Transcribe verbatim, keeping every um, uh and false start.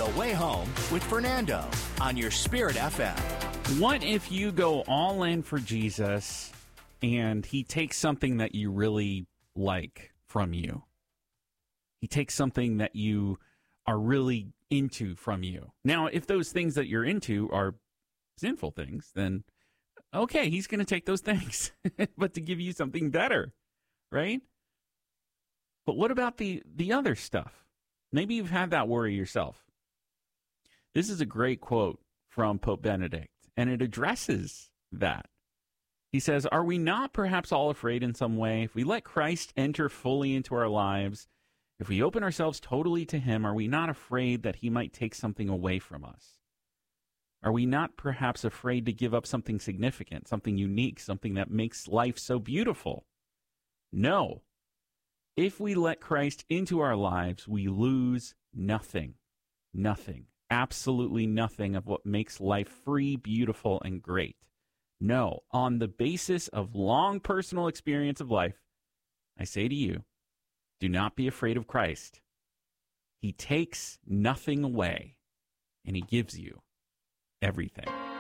The Way Home with Fernando on your Spirit F M. What if you go all in for Jesus and he takes something that you really like from you? He takes something that you are really into from you. Now, if those things that you're into are sinful things, then okay, he's going to take those things, but to give you something better, right? But what about the, the other stuff? Maybe you've had that worry yourself. This is a great quote from Pope Benedict, and it addresses that. He says, "Are we not perhaps all afraid in some way? If we let Christ enter fully into our lives, if we open ourselves totally to him, are we not afraid that he might take something away from us? Are we not perhaps afraid to give up something significant, something unique, something that makes life so beautiful? No. If we let Christ into our lives, we lose nothing. Nothing. Absolutely nothing of what makes life free, beautiful, and great. No. On the basis of long personal experience of life, I say to you, do not be afraid of Christ. He takes nothing away, and he gives you everything."